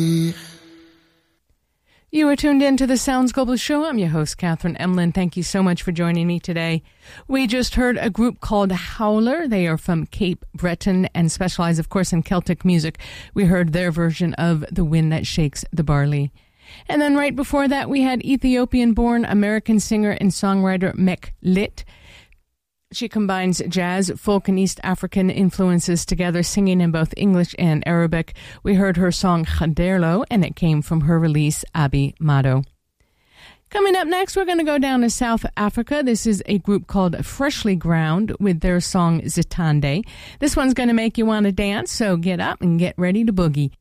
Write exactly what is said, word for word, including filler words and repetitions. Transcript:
You are tuned in to the Sounds Global Show. I'm your host, Catherine Emlin. Thank you so much for joining me today. We just heard a group called Howler. They are from Cape Breton and specialize, of course, in Celtic music. We heard their version of The Wind That Shakes the Barley. And then right before that, we had Ethiopian-born American singer and songwriter Mek Lit. She combines jazz, folk, and East African influences together, singing in both English and Arabic. We heard her song Khaderlo, and it came from her release, Abi Mado. Coming up next, we're going to go down to South Africa. This is a group called Freshly Ground with their song Zitande. This one's going to make you want to dance, so get up and get ready to boogie.